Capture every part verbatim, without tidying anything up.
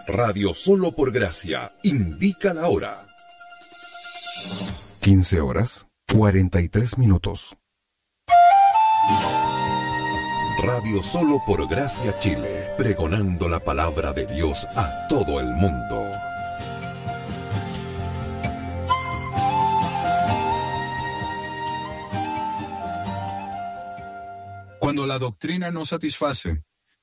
Radio Solo por Gracia indica la hora. quince horas, cuarenta y tres minutos. Radio Solo por Gracia Chile, pregonando la palabra de Dios a todo el mundo. Cuando la doctrina no satisface,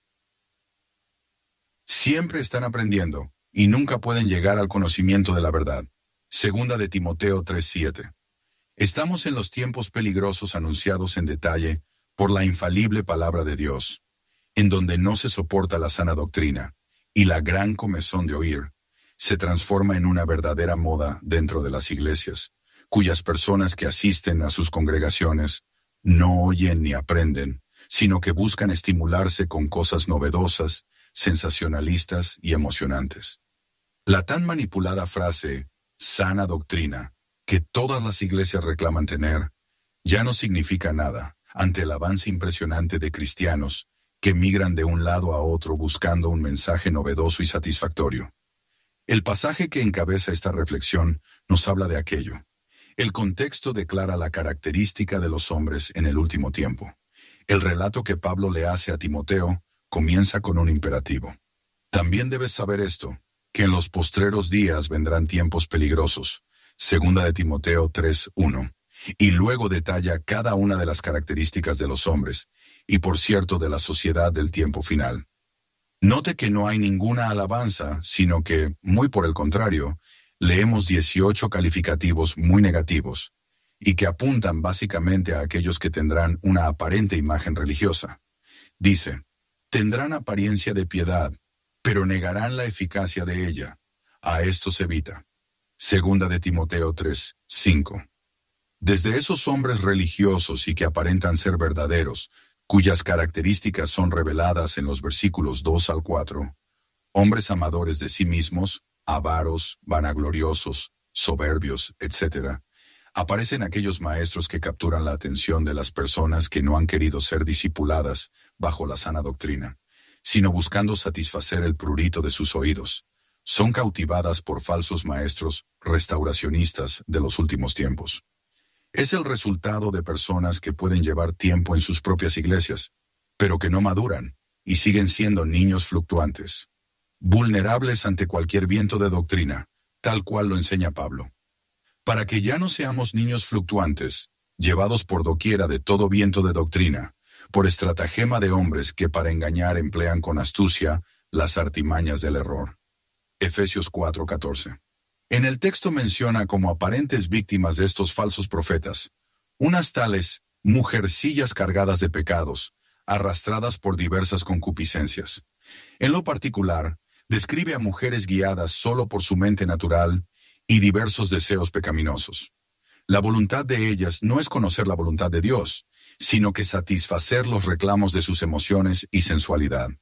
siempre están aprendiendo y nunca pueden llegar al conocimiento de la verdad. Segunda de Timoteo tres siete. Estamos en los tiempos peligrosos anunciados en detalle por la infalible palabra de Dios, en donde no se soporta la sana doctrina, y la gran comezón de oír se transforma en una verdadera moda dentro de las iglesias, cuyas personas que asisten a sus congregaciones no oyen ni aprenden, sino que buscan estimularse con cosas novedosas, sensacionalistas y emocionantes. La tan manipulada frase, sana doctrina, que todas las iglesias reclaman tener, ya no significa nada ante el avance impresionante de cristianos que migran de un lado a otro buscando un mensaje novedoso y satisfactorio. El pasaje que encabeza esta reflexión nos habla de aquello. El contexto declara la característica de los hombres en el último tiempo. El relato que Pablo le hace a Timoteo comienza con un imperativo. También debes saber esto, que en los postreros días vendrán tiempos peligrosos. Segunda de Timoteo tres uno. Y luego detalla cada una de las características de los hombres, y por cierto de la sociedad del tiempo final. Note que no hay ninguna alabanza, sino que, muy por el contrario, leemos dieciocho calificativos muy negativos, y que apuntan básicamente a aquellos que tendrán una aparente imagen religiosa. Dice, tendrán apariencia de piedad, pero negarán la eficacia de ella. A esto se evita. Segunda de Timoteo tres cinco. Desde esos hombres religiosos y que aparentan ser verdaderos, cuyas características son reveladas en los versículos dos al cuatro, hombres amadores de sí mismos, avaros, vanagloriosos, soberbios, etcétera, aparecen aquellos maestros que capturan la atención de las personas que no han querido ser discipuladas bajo la sana doctrina, sino buscando satisfacer el prurito de sus oídos. Son cautivadas por falsos maestros restauracionistas de los últimos tiempos. Es el resultado de personas que pueden llevar tiempo en sus propias iglesias, pero que no maduran y siguen siendo niños fluctuantes, vulnerables ante cualquier viento de doctrina, tal cual lo enseña Pablo. Para que ya no seamos niños fluctuantes, llevados por doquiera de todo viento de doctrina, por estratagema de hombres que para engañar emplean con astucia las artimañas del error. Efesios cuatro catorce. En el texto menciona como aparentes víctimas de estos falsos profetas, unas tales mujercillas cargadas de pecados, arrastradas por diversas concupiscencias. En lo particular, describe a mujeres guiadas solo por su mente natural y diversos deseos pecaminosos. La voluntad de ellas no es conocer la voluntad de Dios, sino que satisfacer los reclamos de sus emociones y sensualidad.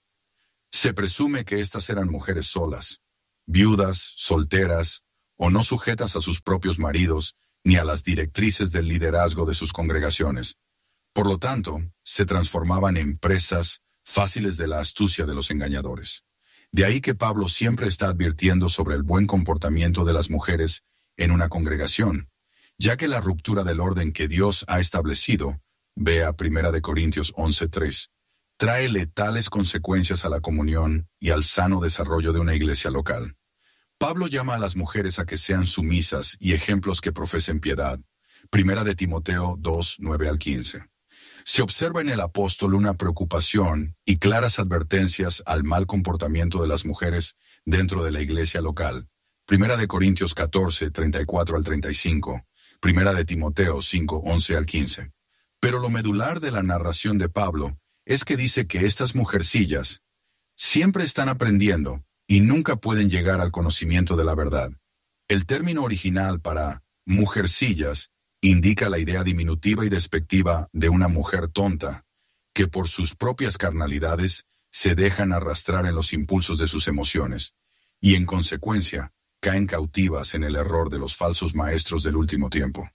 Se presume que éstas eran mujeres solas, viudas, solteras, o no sujetas a sus propios maridos ni a las directrices del liderazgo de sus congregaciones. Por lo tanto, se transformaban en presas fáciles de la astucia de los engañadores. De ahí que Pablo siempre está advirtiendo sobre el buen comportamiento de las mujeres en una congregación, ya que la ruptura del orden que Dios ha establecido, vea Primera de Corintios once tres, trae letales consecuencias a la comunión y al sano desarrollo de una iglesia local. Pablo llama a las mujeres a que sean sumisas y ejemplos que profesen piedad. Primera de Timoteo dos nueve al quince. Se observa en el apóstol una preocupación y claras advertencias al mal comportamiento de las mujeres dentro de la iglesia local. Primera de Corintios catorce treinta y cuatro al treinta y cinco. Primera de Timoteo cinco once al quince. Pero lo medular de la narración de Pablo es que dice que estas mujercillas siempre están aprendiendo y nunca pueden llegar al conocimiento de la verdad. El término original para mujercillas indica la idea diminutiva y despectiva de una mujer tonta, que por sus propias carnalidades se dejan arrastrar en los impulsos de sus emociones, y en consecuencia caen cautivas en el error de los falsos maestros del último tiempo.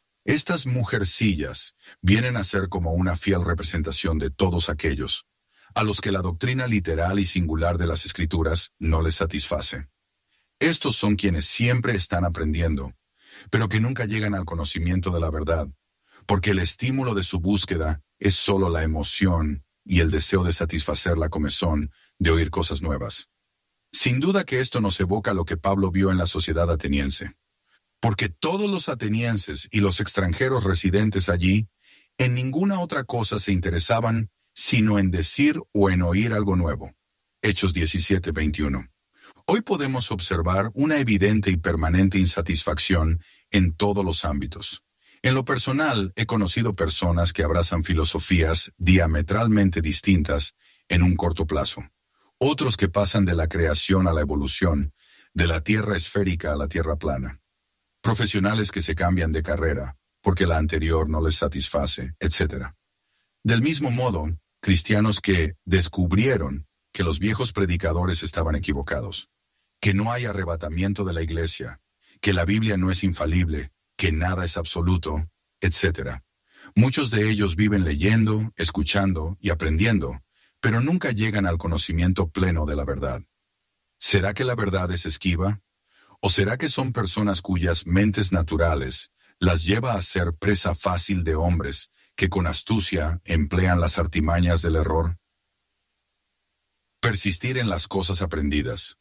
Estas mujercillas vienen a ser como una fiel representación de todos aquellos, a los que la doctrina literal y singular de las Escrituras no les satisface. Estos son quienes siempre están aprendiendo, pero que nunca llegan al conocimiento de la verdad, porque el estímulo de su búsqueda es solo la emoción y el deseo de satisfacer la comezón de oír cosas nuevas. Sin duda que esto nos evoca lo que Pablo vio en la sociedad ateniense, porque todos los atenienses y los extranjeros residentes allí en ninguna otra cosa se interesaban sino en decir o en oír algo nuevo. Hechos diecisiete veintiuno. Hoy podemos observar una evidente y permanente insatisfacción en todos los ámbitos. En lo personal, he conocido personas que abrazan filosofías diametralmente distintas en un corto plazo. Otros que pasan de la creación a la evolución, de la tierra esférica a la tierra plana. Profesionales que se cambian de carrera porque la anterior no les satisface, etcétera. Del mismo modo, cristianos que descubrieron que los viejos predicadores estaban equivocados, que no hay arrebatamiento de la iglesia, que la Biblia no es infalible, que nada es absoluto, etcétera. Muchos de ellos viven leyendo, escuchando y aprendiendo, pero nunca llegan al conocimiento pleno de la verdad. ¿Será que la verdad es esquiva? ¿O será que son personas cuyas mentes naturales las lleva a ser presa fácil de hombres que con astucia emplean las artimañas del error? Persistir en las cosas aprendidas.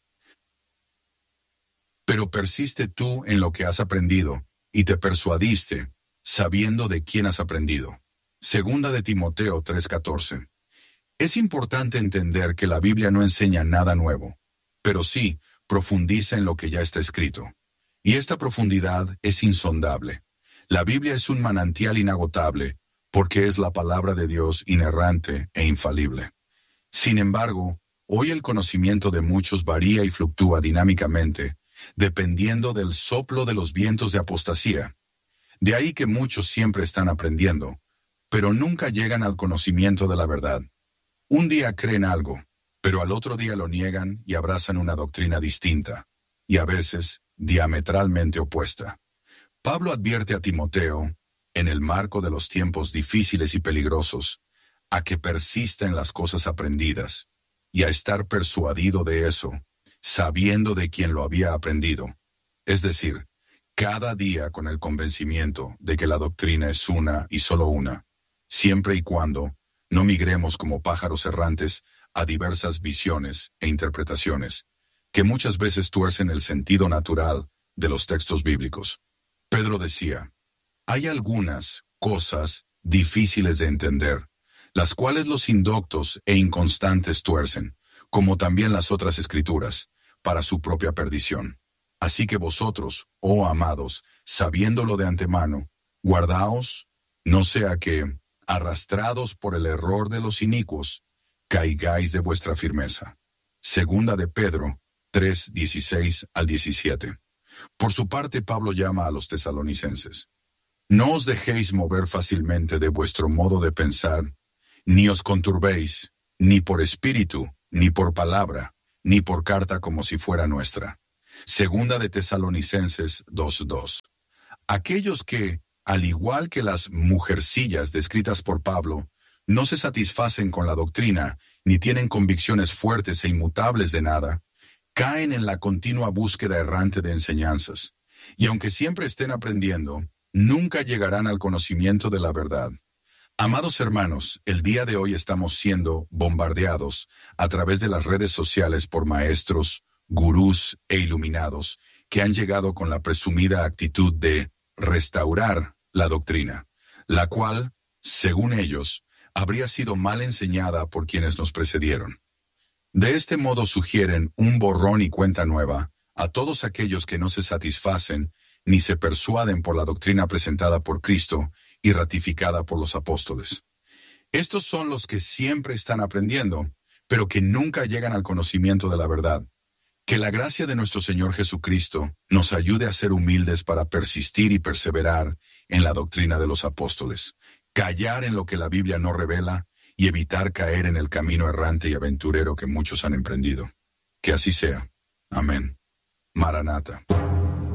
Pero persiste tú en lo que has aprendido, y te persuadiste, sabiendo de quién has aprendido. Segunda de Timoteo tres catorce. Es importante entender que la Biblia no enseña nada nuevo, pero sí profundiza en lo que ya está escrito. Y esta profundidad es insondable. La Biblia es un manantial inagotable, porque es la palabra de Dios inerrante e infalible. Sin embargo, hoy el conocimiento de muchos varía y fluctúa dinámicamente, dependiendo del soplo de los vientos de apostasía. De ahí que muchos siempre están aprendiendo, pero nunca llegan al conocimiento de la verdad. Un día creen algo, pero al otro día lo niegan y abrazan una doctrina distinta, y a veces diametralmente opuesta. Pablo advierte a Timoteo, en el marco de los tiempos difíciles y peligrosos, a que persista en las cosas aprendidas, y a estar persuadido de eso, sabiendo de quién lo había aprendido. Es decir, cada día con el convencimiento de que la doctrina es una y solo una, siempre y cuando no migremos como pájaros errantes a diversas visiones e interpretaciones, que muchas veces tuercen el sentido natural de los textos bíblicos. Pedro decía, hay algunas cosas difíciles de entender, las cuales los indoctos e inconstantes tuercen, como también las otras escrituras, para su propia perdición. Así que vosotros, oh amados, sabiéndolo de antemano, guardaos, no sea que, arrastrados por el error de los inicuos, caigáis de vuestra firmeza. Segunda de Pedro tres, dieciséis al diecisiete. Por su parte, Pablo llama a los tesalonicenses. No os dejéis mover fácilmente de vuestro modo de pensar, ni os conturbéis, ni por espíritu, ni por palabra, ni por carta como si fuera nuestra. Segunda de Tesalonicenses dos dos. Aquellos que, al igual que las mujercillas descritas por Pablo, no se satisfacen con la doctrina, ni tienen convicciones fuertes e inmutables de nada, caen en la continua búsqueda errante de enseñanzas, y aunque siempre estén aprendiendo, nunca llegarán al conocimiento de la verdad. Amados hermanos, el día de hoy estamos siendo bombardeados a través de las redes sociales por maestros, gurús e iluminados que han llegado con la presumida actitud de restaurar la doctrina, la cual, según ellos, habría sido mal enseñada por quienes nos precedieron. De este modo sugieren un borrón y cuenta nueva a todos aquellos que no se satisfacen ni se persuaden por la doctrina presentada por Cristo y ratificada por los apóstoles. Estos son los que siempre están aprendiendo, pero que nunca llegan al conocimiento de la verdad. Que la gracia de nuestro Señor Jesucristo nos ayude a ser humildes para persistir y perseverar en la doctrina de los apóstoles, callar en lo que la Biblia no revela y evitar caer en el camino errante y aventurero que muchos han emprendido. Que así sea. Amén. Maranata.